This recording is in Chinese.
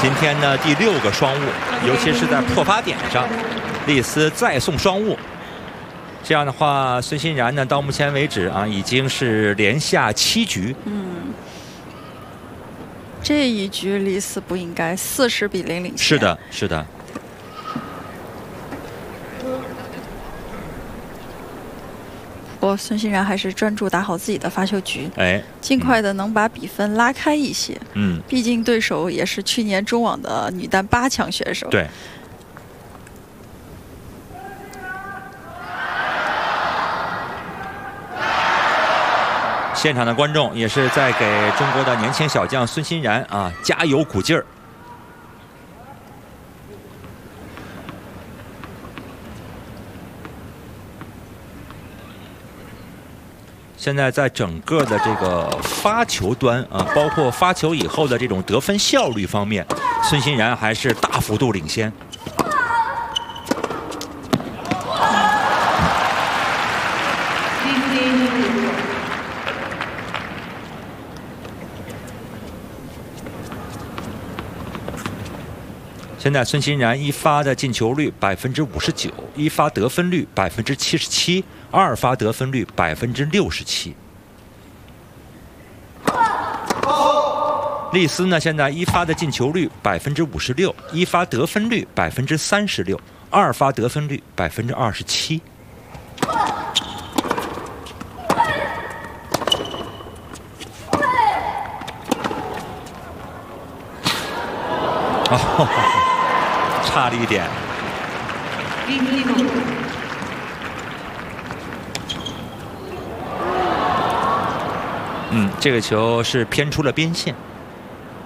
今天呢第6个双误，尤其是在破发点上，丽丝再送双误。这样的话，孙欣然呢到目前为止啊已经是连下7局。 这一局丽丝不应该40比0领先。 是的，是的。 不过孙欣然还是专注打好自己的发球局，尽快的能把比分拉开一些。毕竟对手也是去年中网的女单8强选手。 对。现场的观众也是在给中国的年轻小将孙欣然啊加油鼓劲儿。现在在整个的这个发球端啊，包括发球以后的这种得分效率方面，孙欣然还是大幅度领先。现在孙欣然1发的进球率59%，1发得分率77%，2发得分率67%。丽丝呢，现在1发的进球率56%，1发得分率36%，2发得分率27%。差了一点。这个球是偏出了边线。